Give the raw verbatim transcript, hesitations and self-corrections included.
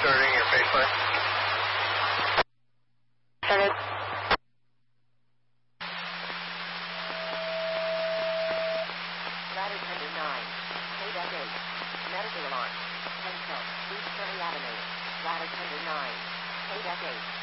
Starting your baseline. Started. Ladder tender nine. K-Deck eight. Medical alarm. ten twelve. East Prairie Avenue. Ladder tender nine. K-Deck eight.